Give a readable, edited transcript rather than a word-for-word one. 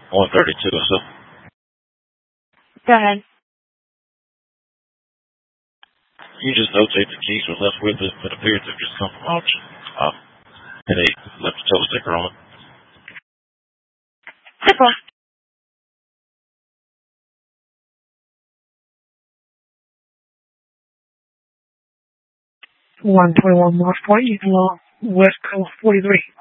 132 or so. Go ahead. You just notate the keys were left with it, but appeared to have just come from auction. And they left the tow sticker on it. Simple. 121 North Point, West Coast 43.